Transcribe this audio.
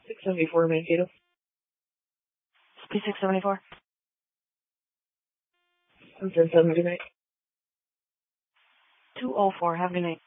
674 Mankato. P674. I'm 10-7, good night. 204, have a good night.